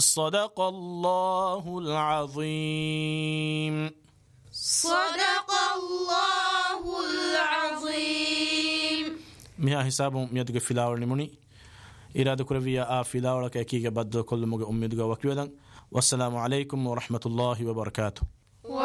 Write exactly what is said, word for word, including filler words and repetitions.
صدق الله العظيم. صدق الله العظيم. مها حساب ميدغ فيلاور نموني إرادة كرفية آ فيلاور كأكيد بدل كل مج أميدغ وكيودن. والسلام عليكم ورحمة الله وبركاته.